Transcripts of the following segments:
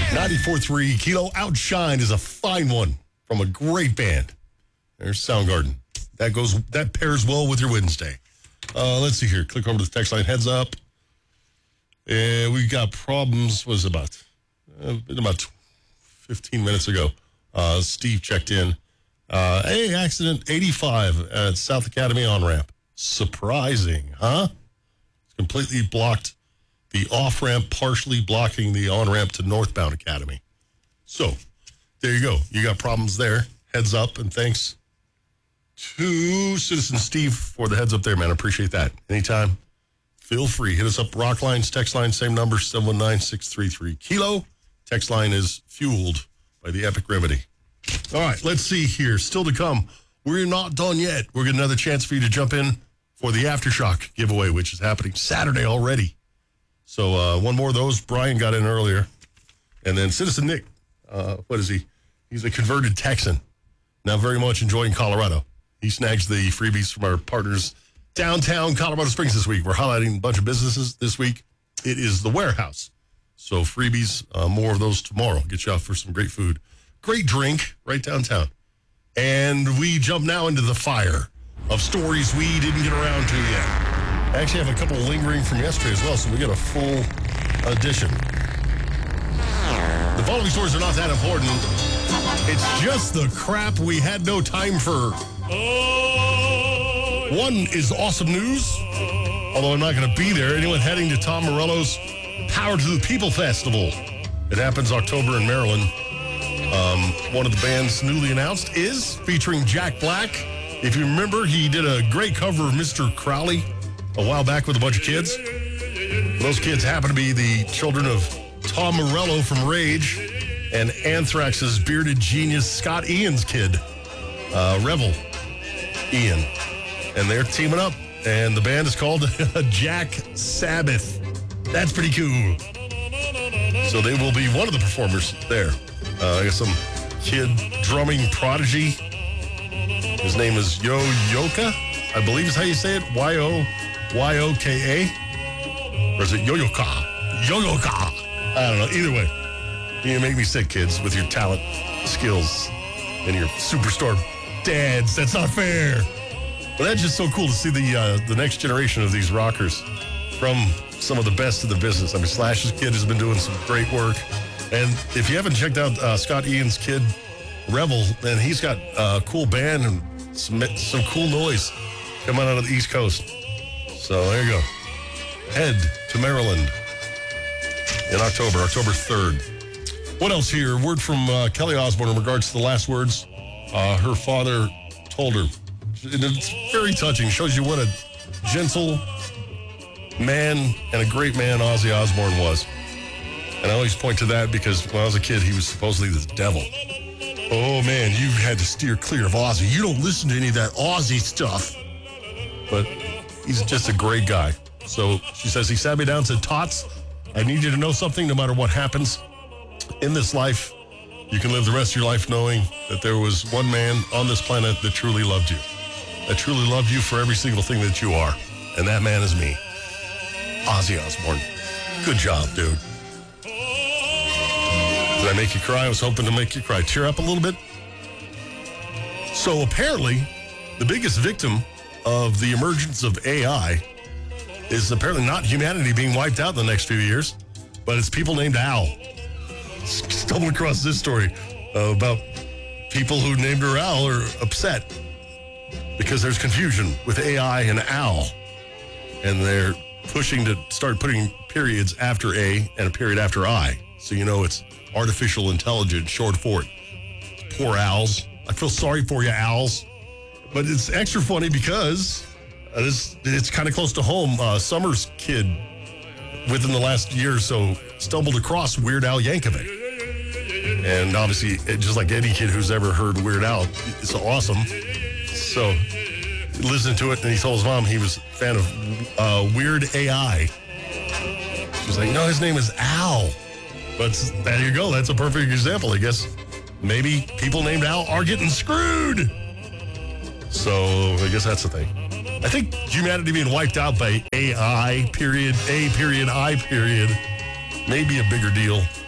94.3 Kilo Outshine is a fine one from a great band. There's Soundgarden. That pairs well with your Wednesday. Let's see here. Click over to the text line. Heads up. We got problems. Was about 15 minutes ago. Steve checked in. Hey, accident 85 at South Academy on-ramp. Surprising, huh? It's completely blocked the off-ramp, partially blocking the on-ramp to northbound Academy. So, there you go. You got problems there. Heads up, and thanks to Citizen Steve for the heads up there, man. I appreciate that. Anytime, feel free. Hit us up. Rock lines, text line, same number, 719-633 Kilo. Text line is fueled by the Epic Remedy. All right, let's see here. Still to come. We're not done yet. We're getting another chance for you to jump in for the Aftershock giveaway, which is happening Saturday already. So one more of those. Brian got in earlier. And then Citizen Nick, what is he? He's a converted Texan. Now very much enjoying Colorado. He snags the freebies from our partners downtown Colorado Springs this week. We're highlighting a bunch of businesses this week. It is the Warehouse. So freebies, more of those tomorrow. Get you out for some great food. Great drink right downtown. And we jump now into the fire of stories we didn't get around to yet. I actually have a couple lingering from yesterday as well, so we got a full edition. The following stories are not that important. It's just the crap we had no time for. One is awesome news, although I'm not going to be there. Anyone heading to Tom Morello's Power to the People Festival? It happens October in Maryland. One of the bands newly announced is featuring Jack Black. If you remember, he did a great cover of Mr. Crowley a while back with a bunch of kids. Those kids happen to be the children of Tom Morello from Rage and Anthrax's bearded genius Scott Ian's kid, Revel Ian. And they're teaming up, and the band is called Jack Sabbath. That's pretty cool. So they will be one of the performers there. I got some kid drumming prodigy. His name is Yoyoka, I believe is how you say it. Yoyoka. Or is it Yoyoka? Yoyoka. I don't know. Either way, you make me sick, kids, with your talent, skills, and your superstar dads. That's not fair. But that's just so cool to see the next generation of these rockers from some of the best in the business. I mean, Slash's kid has been doing some great work. And if you haven't checked out Scott Ian's kid, Revel, then he's got a cool band and some cool noise coming out of the East Coast. So there you go. Head to Maryland in October 3rd. What else here? Word from Kelly Osbourne in regards to the last words her father told her. And it's very touching. Shows you what a gentle man and a great man Ozzy Osbourne was. And I always point to that because when I was a kid, he was supposedly the devil. Oh, man, you had to steer clear of Ozzy. You don't listen to any of that Ozzy stuff. But he's just a great guy. So she says, he sat me down and said, Tots, I need you to know something no matter what happens in this life. You can live the rest of your life knowing that there was one man on this planet that truly loved you. That truly loved you for every single thing that you are. And that man is me. Ozzy Osbourne. Good job, dude. Did I make you cry? I was hoping to make you cry. Cheer up a little bit. So apparently, the biggest victim of the emergence of AI is apparently not humanity being wiped out in the next few years, but it's people named Al. Stumbled across this story about people who named her Al are upset because there's confusion with AI and Al, and they're pushing to start putting periods after A and a period after I. So you know it's artificial intelligence, short for it. Poor owls. I feel sorry for you, owls. But it's extra funny because it's kind of close to home. Summer's kid, within the last year or so, stumbled across Weird Al Yankovic. And obviously, just like any kid who's ever heard Weird Al, it's awesome. So he listened to it, and he told his mom he was a fan of Weird AI. She was like, no, his name is Al. But there you go. That's a perfect example, I guess. Maybe people named Al are getting screwed. So I guess that's the thing. I think humanity being wiped out by AI, period, A, period, I, period, may be a bigger deal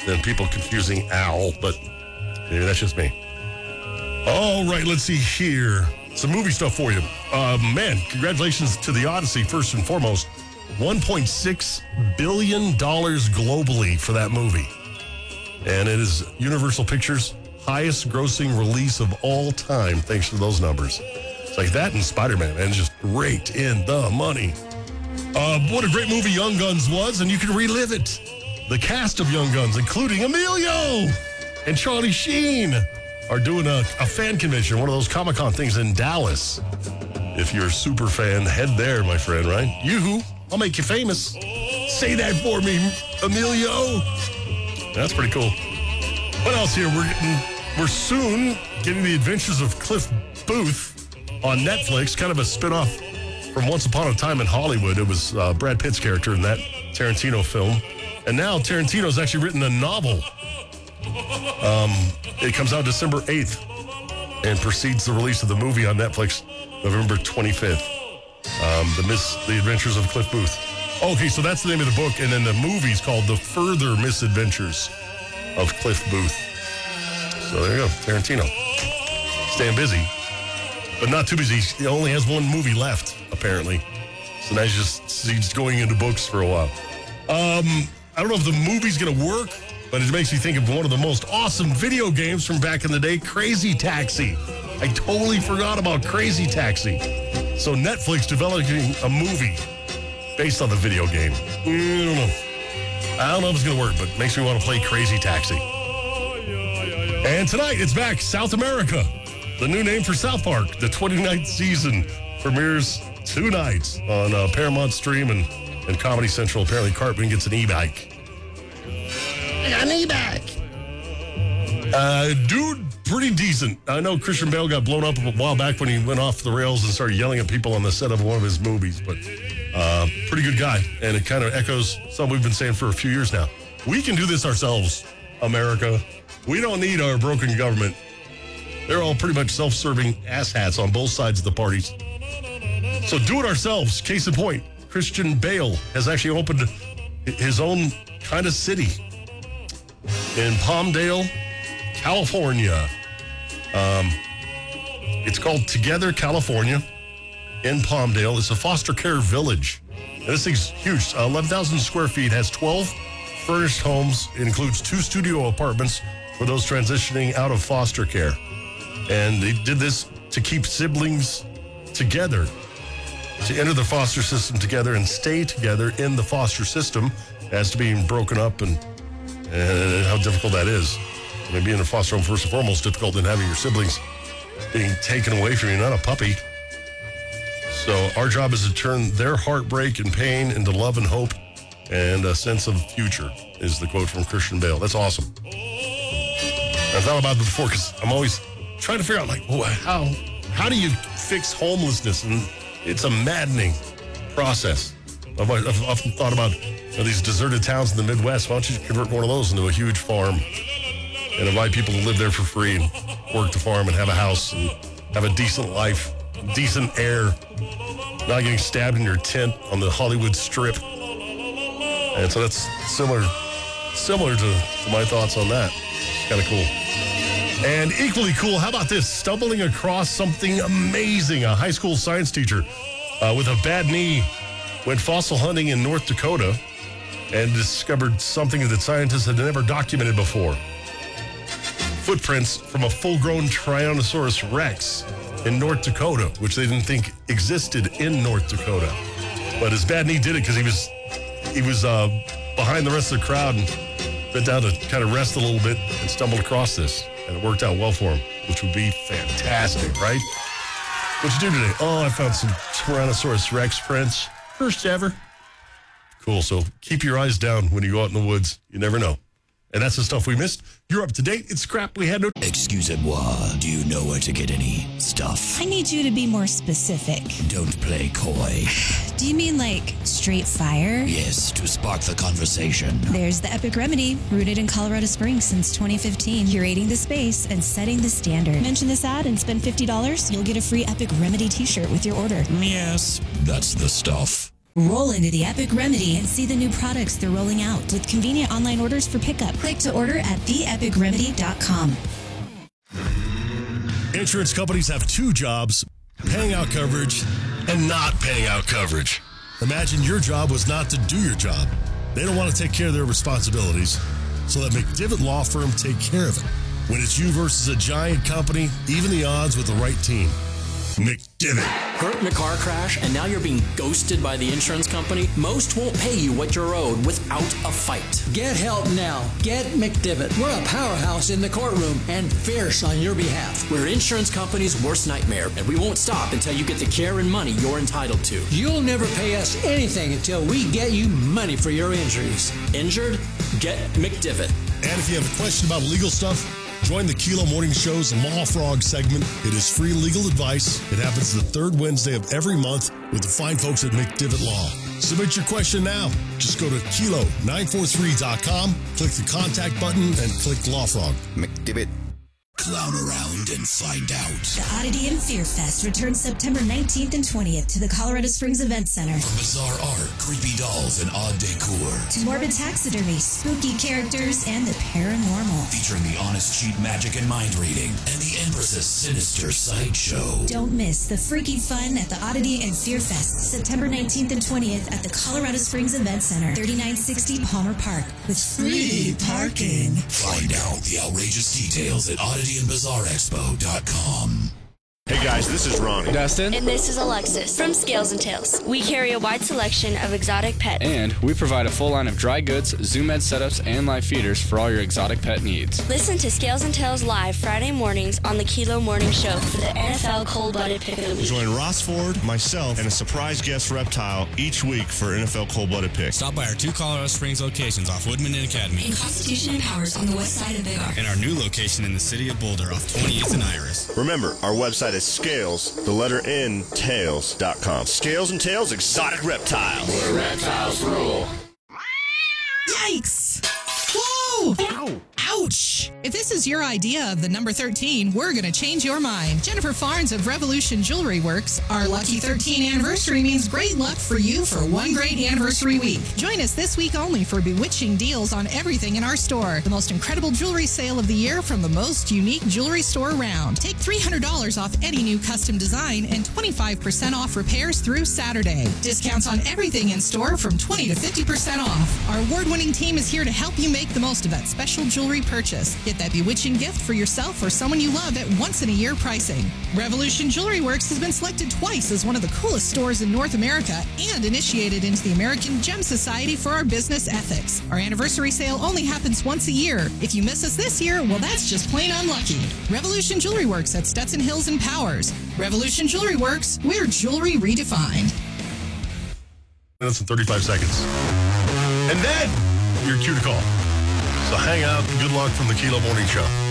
than people confusing Al, but maybe that's just me. All right, let's see here. Some movie stuff for you. Man, congratulations to The Odyssey, first and foremost. $1.6 billion globally for that movie. And it is Universal Pictures' highest grossing release of all time, thanks to those numbers. It's like that and Spider-Man, and just raked in the money. What a great movie Young Guns was, and you can relive it. The cast of Young Guns, including Emilio and Charlie Sheen, are doing a fan convention, one of those Comic-Con things in Dallas. If you're a super fan, head there, my friend, right? Yoo-hoo, I'll make you famous. Say that for me, Emilio. That's pretty cool. What else here? We're soon getting The Adventures of Cliff Booth on Netflix, kind of a spinoff from Once Upon a Time in Hollywood. It was Brad Pitt's character in that Tarantino film. And now Tarantino's actually written a novel. It comes out December 8th and precedes the release of the movie on Netflix November 25th. The Adventures of Cliff Booth. Okay, so that's the name of the book, and then the movie's called The Further Misadventures of Cliff Booth. So there you go, Tarantino. Staying busy, but not too busy. He only has one movie left, apparently. So now he's going into books for a while. I don't know if the movie's going to work, but it makes me think of one of the most awesome video games from back in the day, Crazy Taxi. I totally forgot about Crazy Taxi. So Netflix developing a movie based on the video game. I don't know if it's going to work, but it makes me want to play Crazy Taxi. And tonight, it's back, South America. The new name for South Park. The 29th season premieres tonight on Paramount Stream and Comedy Central. Apparently, Cartman gets an e-bike. I got an e-bike. Dude, pretty decent. I know Christian Bale got blown up a while back when he went off the rails and started yelling at people on the set of one of his movies, but pretty good guy. And it kind of echoes something we've been saying for a few years now. We can do this ourselves, America. We don't need our broken government. They're all pretty much self-serving asshats on both sides of the parties. So do it ourselves. Case in point, Christian Bale has actually opened his own kind of city in Palmdale, California. It's called Together, California, in Palmdale. It's a foster care village. And this thing's huge. 11,000 square feet, has 12 furnished homes. It includes 2 studio apartments for those transitioning out of foster care. And they did this to keep siblings together, to enter the foster system together and stay together in the foster system as to being broken up and how difficult that is. I mean, being in a foster home, first and foremost, difficult than having your siblings being taken away from you, not a puppy. So our job is to turn their heartbreak and pain into love and hope and a sense of future, is the quote from Christian Bale. That's awesome. I thought about it before because I'm always trying to figure out, like, how do you fix homelessness? And it's a maddening process. I've often thought about these deserted towns in the Midwest. Why don't you convert one of those into a huge farm and invite people to live there for free and work the farm and have a house and have a decent life, decent air, not getting stabbed in your tent on the Hollywood Strip. And so that's similar to my thoughts on that. It's kind of cool. And equally cool, how about this? Stumbling across something amazing. A high school science teacher with a bad knee went fossil hunting in North Dakota and discovered something that scientists had never documented before. Footprints from a full-grown Tyrannosaurus Rex in North Dakota, which they didn't think existed in North Dakota. But his bad knee did it because he was behind the rest of the crowd and bent down to kind of rest a little bit and stumbled across this. And it worked out well for him, which would be fantastic, right? What'd you do today? Oh, I found some Tyrannosaurus Rex prints. First ever. Cool. So keep your eyes down when you go out in the woods. You never know. And that's the stuff we missed. You're up to date. It's crap we had no... Excusez-moi. Do you know where to get any stuff? I need you to be more specific. Don't play coy. Do you mean like straight fire? Yes, to spark the conversation. There's the Epic Remedy, rooted in Colorado Springs since 2015, curating the space and setting the standard. Mention this ad and spend $50, you'll get a free Epic Remedy t-shirt with your order. Yes, that's the stuff. Roll into the Epic Remedy and see the new products they're rolling out with convenient online orders for pickup. Click to order at theepicremedy.com. Insurance companies have two jobs: paying out coverage and not paying out coverage. Imagine your job was not to do your job. They don't want to take care of their responsibilities, so let McDivitt Law Firm take care of it. When it's you versus a giant company, even the odds with the right team. McDivitt. Hurt in a car crash and now you're being ghosted by the insurance company? Most won't pay you what you're owed without a fight. Get help now. Get McDivitt. We're a powerhouse in the courtroom and fierce on your behalf. We're insurance company's worst nightmare, and we won't stop until you get the care and money you're entitled to. You'll never pay us anything until we get you money for your injuries. Injured? Get McDivitt. And if you have a question about legal stuff, join the Kilo Morning Show's Law Frog segment. It is free legal advice. It happens the third Wednesday of every month with the fine folks at McDivitt Law. Submit your question now. Just go to kilo943.com, click the contact button, and click Law Frog. McDivitt. Clown around and find out. The Oddity and Fear Fest returns September 19th and 20th to the Colorado Springs Event Center. From bizarre art, creepy dolls, and odd decor, To morbid taxidermy, spooky characters, and the paranormal. featuring the honest cheat magic and mind reading, and the Empress's sinister sideshow. Don't miss the freaky fun at the Oddity and Fear Fest, September 19th and 20th at the Colorado Springs Event Center, 3960 Palmer Park, with free parking. Find out the outrageous details at oddityandbizarreexpo.com. Hey guys, this is Ronnie. Dustin. And this is Alexis from Scales and Tails. We carry a wide selection of exotic pets. And we provide a full line of dry goods, Zoom Ed setups, and live feeders for all your exotic pet needs. Listen to Scales and Tails live Friday mornings on the Kilo Morning Show for the NFL Cold-Blooded Pick of the Week. Join Ross Ford, myself, and a surprise guest reptile each week for NFL Cold-Blooded Pick. Stop by our two Colorado Springs locations off Woodman and Academy. In Constitution and Powers on the west side of Big R. And our new location in the city of Boulder off 20th and Iris. Remember, our website is Scales, the letter N, Tails.com. Scales and Tails Exotic Reptiles. Where reptiles rule. Yikes! Whoa! Ow! Ouch! If this is your idea of the number 13, we're going to change your mind. Jennifer Farnes of Revolution Jewelry Works. Our lucky 13 anniversary means great luck for you for one great anniversary week. Join us this week only for bewitching deals on everything in our store. The most incredible jewelry sale of the year from the most unique jewelry store around. Take $300 off any new custom design and 25% off repairs through Saturday. Discounts on everything in store from 20 to 50% off. Our award-winning team is here to help you make the most of that special jewelry purchase. Get that bewitching gift for yourself or someone you love at once-in-a-year pricing. Revolution Jewelry Works has been selected twice as one of the coolest stores in North America and initiated into the American Gem Society for our business ethics. Our anniversary sale only happens once a year. If you miss us this year, well, that's just plain unlucky. Revolution Jewelry Works at Stetson Hills and Powers. Revolution Jewelry Works, we're jewelry redefined. Minutes and 35 seconds. And then you're cue to call. So hang out. Good luck from the Kilo Morning Show.